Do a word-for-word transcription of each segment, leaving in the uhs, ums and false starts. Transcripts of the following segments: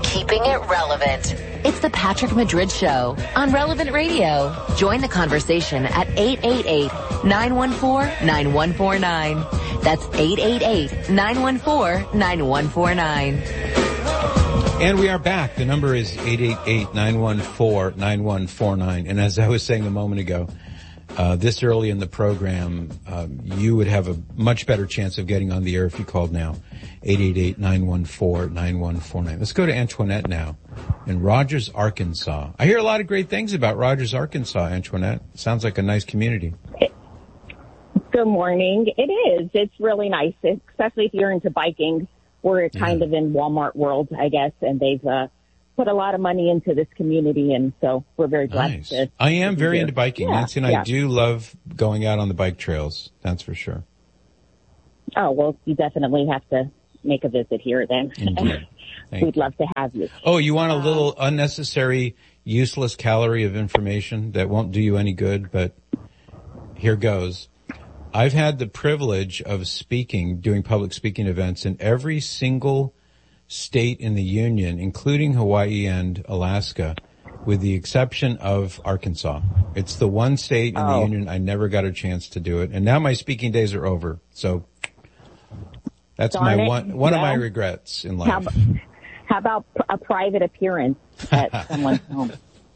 keeping it relevant. It's the Patrick Madrid Show on Relevant Radio. Join the conversation at eight eight eight, nine one four, nine one four nine. That's eight eight eight, nine one four, nine one four nine. And we are back. The number is eight eight eight, nine one four, nine one four nine. And as I was saying a moment ago, uh, this early in the program, um, you would have a much better chance of getting on the air if you called now. eight eight eight, nine one four, nine one four nine. Let's go to Antoinette now in Rogers, Arkansas. I hear a lot of great things about Rogers, Arkansas, Antoinette. Sounds like a nice community. Good morning. It is. It's really nice, especially if you're into biking. We're kind yeah. of in Walmart world, I guess, and they've uh, put a lot of money into this community, and so we're very glad nice. to. I am very here. into biking. Yeah, Nancy and yeah. I do love going out on the bike trails. That's for sure. Oh, well, you definitely have to make a visit here then. We'd you. love to have you. Oh, you want a little unnecessary, useless calorie of information that won't do you any good, but here goes. I've had the privilege of speaking, doing public speaking events in every single state in the union, including Hawaii and Alaska, with the exception of Arkansas. It's the one state in oh. the union I never got a chance to do it. And now my speaking days are over. So that's Darn my it. one, one well, of my regrets in life. How, how about a private appearance at someone's home?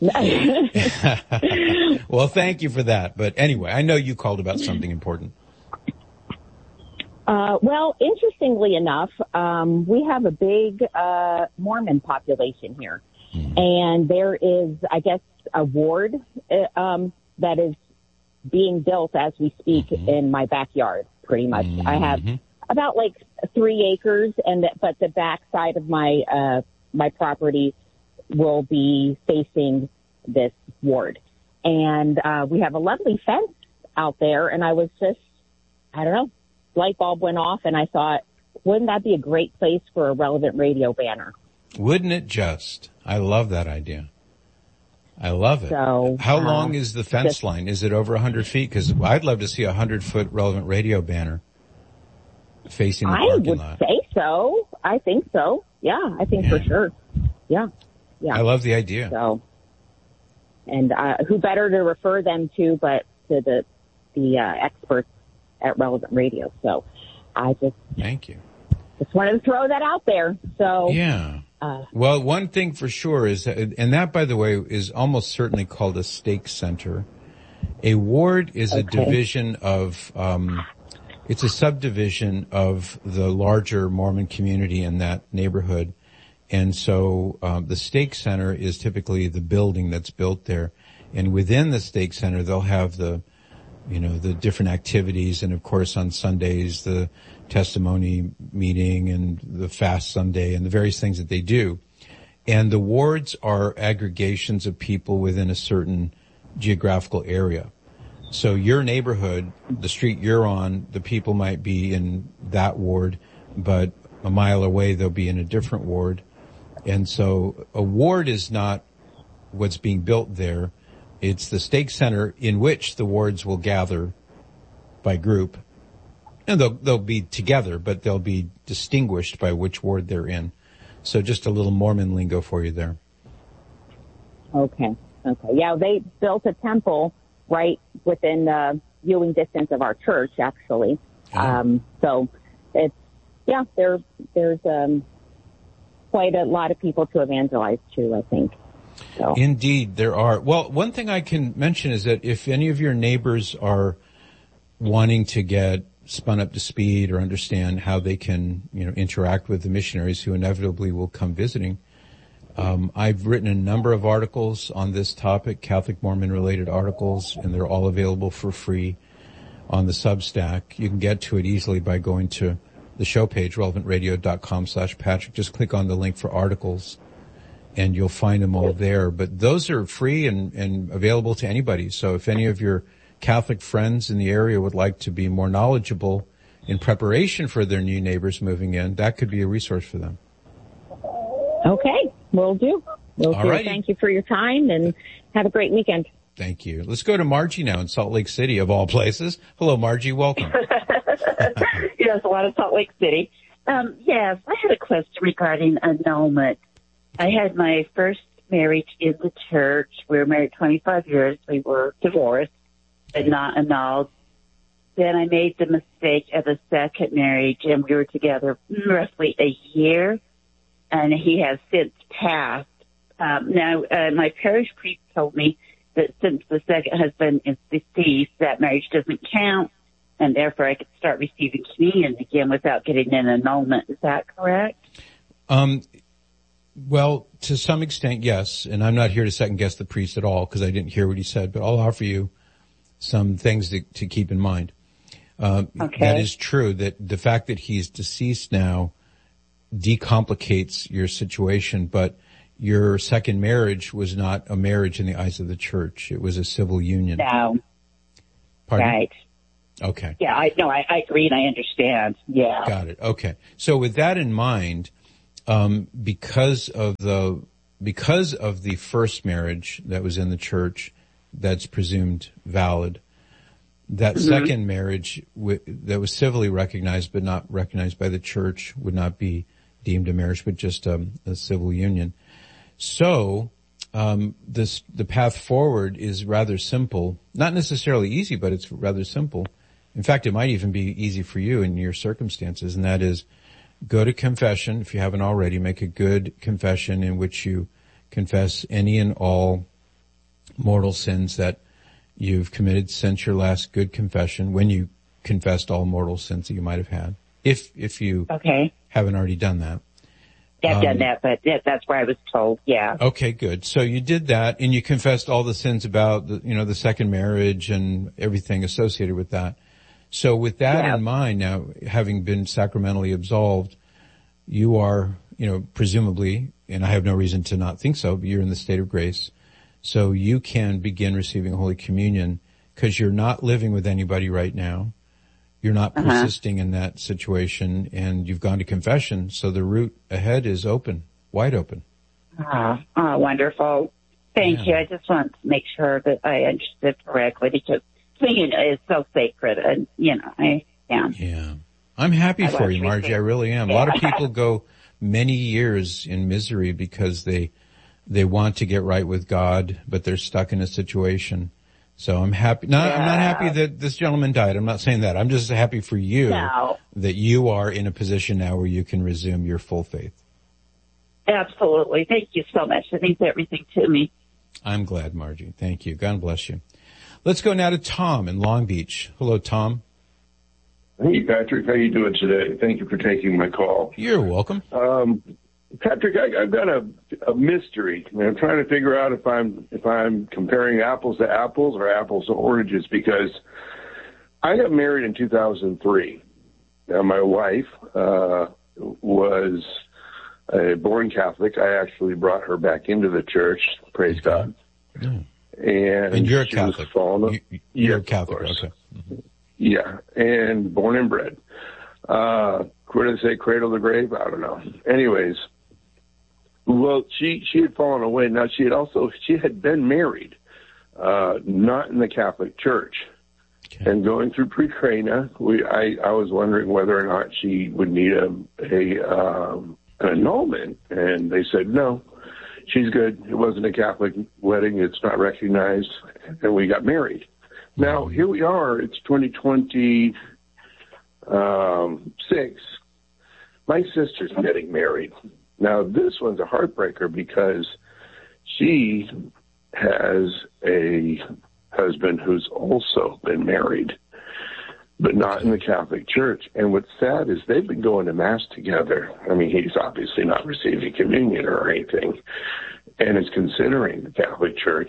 Well, thank you for that. But anyway, I know you called about something important. Uh, well, interestingly enough, um, we have a big uh, Mormon population here. Mm-hmm. And there is, I guess, a ward uh, um, that is being built as we speak mm-hmm. in my backyard, pretty much. Mm-hmm. I have about like three acres, and th- but the back side of my uh, my property will be facing this ward. And uh, we have a lovely fence out there, and I was just, I don't know, light bulb went off, and I thought, wouldn't that be a great place for a Relevant Radio banner? Wouldn't it just? I love that idea. I love it. So, How uh, long is the fence just, line? Is it over one hundred feet? Because I'd love to see a one hundred foot Relevant Radio banner facing the I parking lot. I would say so. I think so. Yeah, I think yeah. for sure. Yeah. Yeah. I love the idea. So, and uh, who better to refer them to but to the the uh, experts at Relevant Radio. So I just thank you. Just wanted to throw that out there. So yeah. Uh, well, one thing for sure is, that, and that, by the way, is almost certainly called a stake center. A ward is okay. a division of, um, it's a subdivision of the larger Mormon community in that neighborhood. And so um, the stake center is typically the building that's built there. And within the stake center, they'll have the, you know, the different activities. And, of course, on Sundays, the testimony meeting and the fast Sunday and the various things that they do. And the wards are aggregations of people within a certain geographical area. So your neighborhood, the street you're on, the people might be in that ward, but a mile away they'll be in a different ward. And so a ward is not what's being built there. It's the stake center in which the wards will gather by group. And they'll, they'll be together, but they'll be distinguished by which ward they're in. So just a little Mormon lingo for you there. Okay. Okay. Yeah, they built a temple right within uh, viewing distance of our church, actually. Oh. Um, so it's, yeah, there, there's um, quite a lot of people to evangelize to, I think. So. Indeed, there are. Well, one thing I can mention is that if any of your neighbors are wanting to get spun up to speed or understand how they can, you know, interact with the missionaries who inevitably will come visiting, um, I've written a number of articles on this topic, Catholic Mormon related articles, and they're all available for free on the Substack. You can get to it easily by going to the show page, relevantradio.com slash Patrick. Just click on the link for articles and you'll find them all there. But those are free and, and available to anybody. So if any of your Catholic friends in the area would like to be more knowledgeable in preparation for their new neighbors moving in, that could be a resource for them. Okay, will do. Will do. Right. Thank you for your time and have a great weekend. Thank you. Let's go to Margie now in Salt Lake City, of all places. Hello, Margie. Welcome. Yes, a lot of Salt Lake City. Um, yes, I had a question regarding annulment. I had my first marriage in the church. We were married twenty-five years. We were divorced, but not annulled. Then I made the mistake of a second marriage, and we were together roughly a year, and he has since passed. Um, now, uh, my parish priest told me that since the second husband is deceased, that marriage doesn't count, and therefore I could start receiving communion again without getting an annulment. Is that correct? Um, well, to some extent, yes. And I'm not here to second guess the priest at all because I didn't hear what he said, but I'll offer you some things to, to keep in mind. Uh, okay. That is true, that the fact that he's deceased now decomplicates your situation, but your second marriage was not a marriage in the eyes of the church. It was a civil union. No. Pardon? Right. Okay. Yeah, I no, I, I agree and I understand. Yeah. Got it. Okay. So with that in mind, um, because of the, because of the first marriage that was in the church, that's presumed valid, that mm-hmm. second marriage w- that was civilly recognized but not recognized by the church would not be deemed a marriage, but just um, a civil union. So, um, this, the path forward is rather simple. Not necessarily easy, but it's rather simple. In fact, it might even be easy for you in your circumstances, and that is go to confession. If you haven't already, make a good confession in which you confess any and all mortal sins that you've committed since your last good confession, when you confessed all mortal sins that you might have had. If, if you okay. haven't already done that. I've um, done that, but yeah, that's where I was told, yeah. Okay, good. So you did that, and you confessed all the sins about the, you know, the second marriage and everything associated with that. So with that yeah. in mind, now, having been sacramentally absolved, you are, you know, presumably, and I have no reason to not think so, but you're in the state of grace. So you can begin receiving Holy Communion because you're not living with anybody right now. You're not uh-huh. persisting in that situation, and you've gone to confession, so the route ahead is open, wide open. Oh, oh wonderful. Thank yeah. you. I just want to make sure that I understood correctly because communion is so sacred, and, you know, I am. Yeah. I'm happy I for you, Margie. I really am. Yeah. A lot of people go many years in misery because they they want to get right with God, but they're stuck in a situation. So I'm happy. Not, yeah. I'm not happy that this gentleman died. I'm not saying that. I'm just happy for you no. that you are in a position now where you can resume your full faith. Absolutely. Thank you so much. It means everything to me. I'm glad, Margie. Thank you. God bless you. Let's go now to Tom in Long Beach. Hello, Tom. Hey, Patrick. How you doing today? Thank you for taking my call. You're welcome. Um, Patrick, I, I've got a, a mystery. I'm trying to figure out if I'm if I'm comparing apples to apples or apples to oranges because I got married in two thousand three. Now, my wife uh, was a born Catholic. I actually brought her back into the church. Praise okay. God. Yeah. And, and you're a Catholic. Fallen, you, you're yes, a Catholic. Okay. Mm-hmm. Yeah, and born and bred. Uh, where did I say cradle to grave? I don't know. Anyways. Well, she, she had fallen away. Now, she had also, she had been married, uh, not in the Catholic Church. Okay. And going through pre-Crana, we, I, I was wondering whether or not she would need a, a, um, an annulment. And they said, no, she's good. It wasn't a Catholic wedding. It's not recognized. And we got married. Now, here we are. It's twenty twenty-six. My sister's getting married. Now, this one's a heartbreaker because she has a husband who's also been married, but not in the Catholic Church. And what's sad is they've been going to Mass together. I mean, he's obviously not receiving communion or anything and is considering the Catholic Church.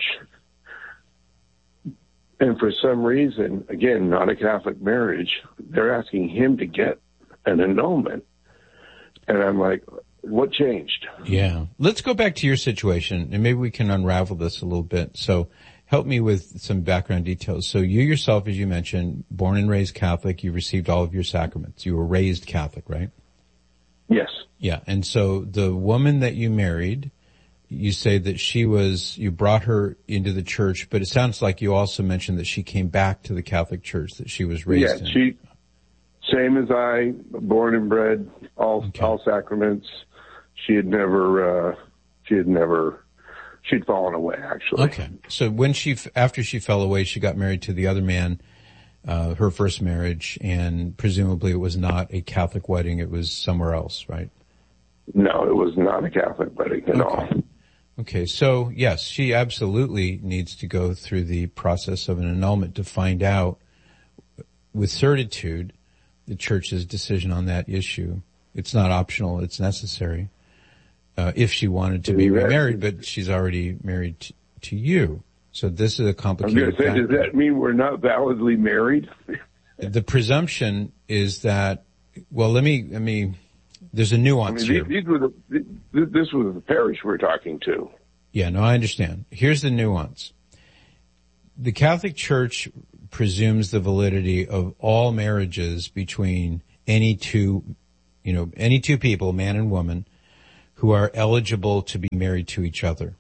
And for some reason, again, not a Catholic marriage, they're asking him to get an annulment. And I'm like, what changed? Yeah. Let's go back to your situation, and maybe we can unravel this a little bit. So help me with some background details. So you yourself, as you mentioned, born and raised Catholic, you received all of your sacraments. You were raised Catholic, right? Yes. Yeah. And so the woman that you married, you say that she was, you brought her into the church, but it sounds like you also mentioned that she came back to the Catholic Church that she was raised yeah, in. Yeah, she, same as I, born and bred, all, okay. all sacraments. She had never, uh, She had never, she'd fallen away, actually. Okay. So when she, after she fell away, she got married to the other man, uh, her first marriage, and presumably it was not a Catholic wedding, it was somewhere else, right? No, it was not a Catholic wedding at okay. all. Okay, so yes, she absolutely needs to go through the process of an annulment to find out with certitude the church's decision on that issue. It's not optional, it's necessary. Uh, if she wanted to be remarried, but she's already married t- to you. So this is a complicated I'm going to say, factor. does that mean we're not validly married? The presumption is that, well, let me, let me, there's a nuance I mean, here. These, these were the, this was the parish we're talking to. Yeah, no, I understand. Here's the nuance. The Catholic Church presumes the validity of all marriages between any two, you know, any two people, man and woman, who are eligible to be married to each other,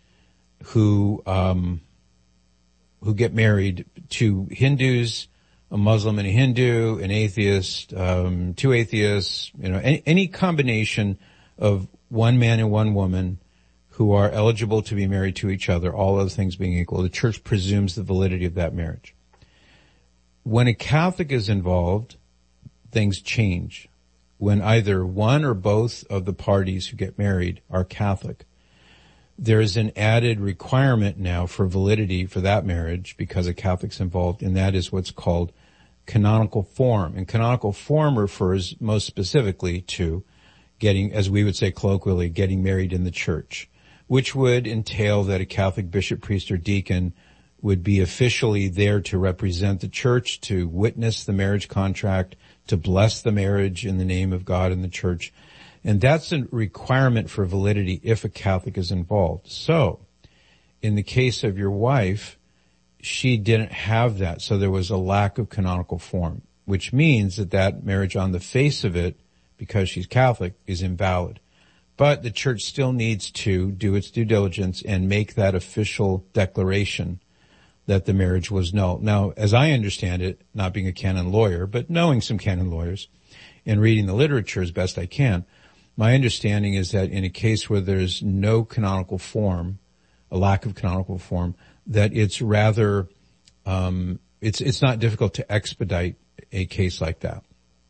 who, um, who get married to Hindus, a Muslim and a Hindu, an atheist, um, two atheists, you know, any, any combination of one man and one woman who are eligible to be married to each other, all other things being equal. The church presumes the validity of that marriage. When a Catholic is involved, things change. When either one or both of the parties who get married are Catholic, there is an added requirement now for validity for that marriage because a Catholic's involved, and that is what's called canonical form. And canonical form refers most specifically to getting, as we would say colloquially, getting married in the church, which would entail that a Catholic bishop, priest, or deacon would be officially there to represent the church, to witness the marriage contract, to bless the marriage in the name of God and the church. And that's a requirement for validity if a Catholic is involved. So, in the case of your wife, she didn't have that, so there was a lack of canonical form, which means that that marriage on the face of it, because she's Catholic, is invalid. But the church still needs to do its due diligence and make that official declaration that the marriage was null. Now, as I understand it, not being a canon lawyer, but knowing some canon lawyers and reading the literature as best I can, my understanding is that in a case where there's no canonical form, a lack of canonical form, that it's rather, um, it's, it's not difficult to expedite a case like that.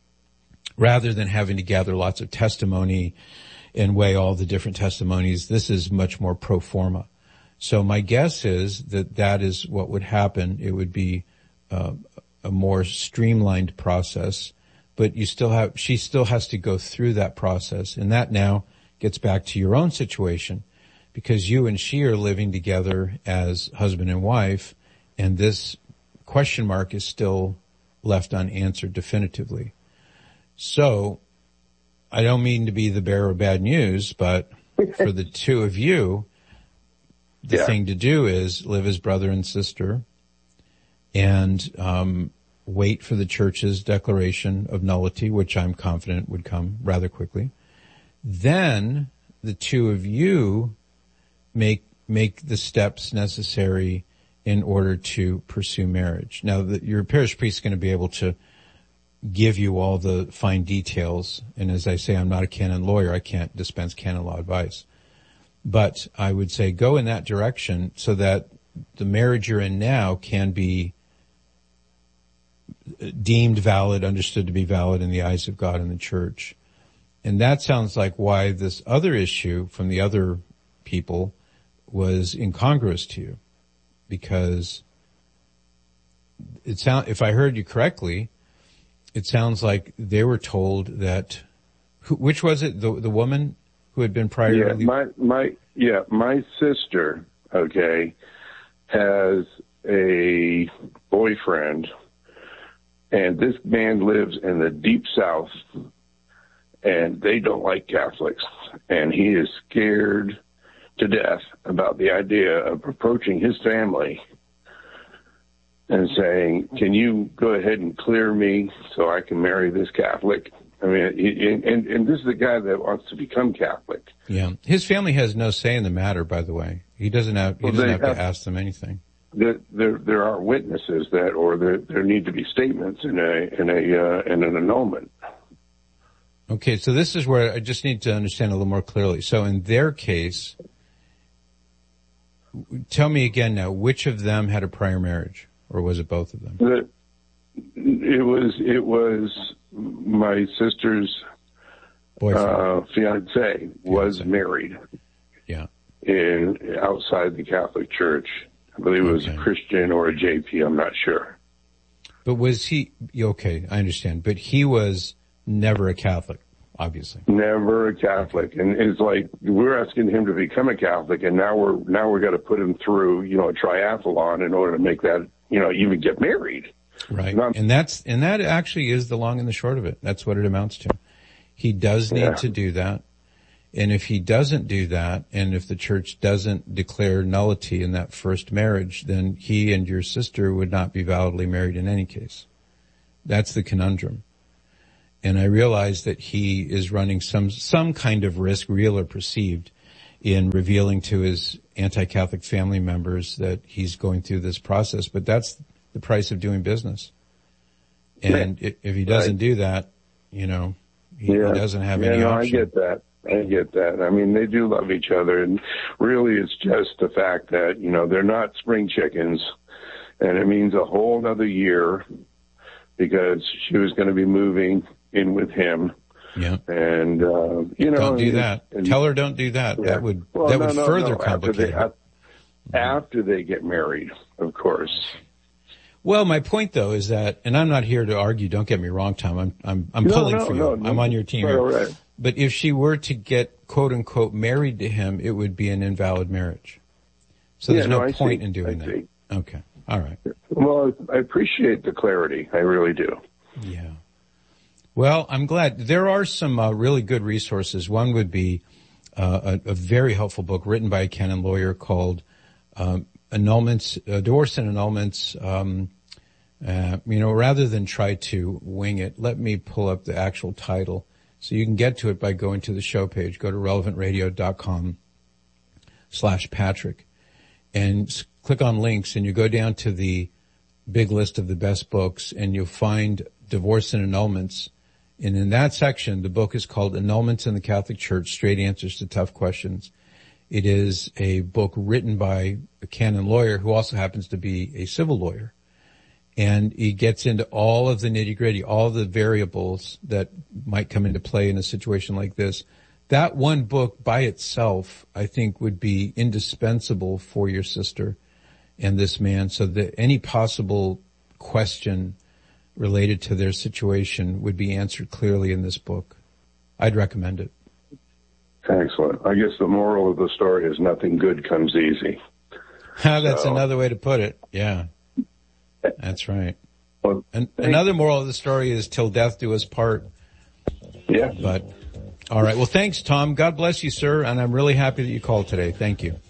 Rather than having to gather lots of testimony and weigh all the different testimonies, this is much more pro forma. So my guess is that that is what would happen. It would be uh, a more streamlined process, but you still have, she still has to go through that process. And that now gets back to your own situation, because you and she are living together as husband and wife, and this question mark is still left unanswered definitively. So I don't mean to be the bearer of bad news, but for the two of you, the yeah. thing to do is live as brother and sister and um wait for the church's declaration of nullity, which I'm confident would come rather quickly. Then the two of you make make the steps necessary in order to pursue marriage. Now, the, your parish priest is going to be able to give you all the fine details, and as I say, I'm not a canon lawyer. I can't dispense canon law advice. But I would say go in that direction so that the marriage you're in now can be deemed valid, understood to be valid in the eyes of God and the church. And that sounds like why this other issue from the other people was incongruous to you. Because it sound, if I heard you correctly, it sounds like they were told that, who, which was it, the the woman who had been prior? Yeah, my, my, yeah, my sister, okay, has a boyfriend, and this man lives in the deep South, and they don't like Catholics, and he is scared to death about the idea of approaching his family and saying, can you go ahead and clear me so I can marry this Catholic? I mean, he, and, and this is the guy that wants to become Catholic. Yeah. His family has no say in the matter, by the way. He doesn't have, he well, doesn't have, have to ask them anything. There, there, there are witnesses that, or there, there need to be statements in a, in a, uh, in an annulment. Okay, so this is where I just need to understand a little more clearly. So in their case, tell me again now, which of them had a prior marriage, or was it both of them? The, it was it was my sister's uh, fiance was married. Yeah. In outside the Catholic Church. I believe it was okay. a Christian or a J P. I'm not sure. But was he okay? I understand. But he was never a Catholic, obviously. Never a Catholic, and it's like we're asking him to become a Catholic, and now we're now we're going to put him through, you know, a triathlon in order to make that, you know, even get married. Right, Not, and that's and that actually is the long and the short of it. That's what it amounts to. He does need yeah. to do that, and if he doesn't do that, and if the church doesn't declare nullity in that first marriage, then he and your sister would not be validly married in any case. That's the conundrum. And I realize that he is running some, some kind of risk, real or perceived, in revealing to his anti-Catholic family members that he's going through this process, but that's the price of doing business. And right. if he doesn't right. do that, you know, he, yeah. he doesn't have yeah, any no, option. I get that. I get that. I mean, they do love each other, and really it's just the fact that, you know, they're not spring chickens, and it means a whole other year because she was going to be moving in with him. Yeah. And, uh, you know. Don't do that. And, Tell her don't do that. Yeah. That would, well, that no, would no, further no. complicate after it. They, after they get married, of course. Well, my point though is that, and I'm not here to argue, don't get me wrong, Tom. I'm, I'm, I'm no, pulling no, for you. No, no, I'm on your team here. Right. Right. But if she were to get quote unquote married to him, it would be an invalid marriage. So there's yeah, no, no I point see. in doing I that. see. Okay. All right. Well, I appreciate the clarity. I really do. Yeah. Well, I'm glad. There are some uh, really good resources. One would be uh, a, a very helpful book written by a canon lawyer called um, Annulments, uh, Divorce and Annulments. Um, uh, you know, rather than try to wing it, let me pull up the actual title. So you can get to it by going to the show page. Go to relevant radio dot com slash Patrick and click on links, and you go down to the big list of the best books, and you'll find Divorce and Annulments. And in that section, the book is called Annulments in the Catholic Church, Straight Answers to Tough Questions. It is a book written by a canon lawyer who also happens to be a civil lawyer. And he gets into all of the nitty-gritty, all the variables that might come into play in a situation like this. That one book by itself, I think, would be indispensable for your sister and this man, so that any possible question related to their situation would be answered clearly in this book. I'd recommend it. Excellent. I guess the moral of the story is nothing good comes easy. That's so. Another way to put it. Yeah. That's right. Well, and another moral of the story is till death do us part. Yeah. But, all right. Well, thanks, Tom. God bless you, sir. And I'm really happy that you called today. Thank you.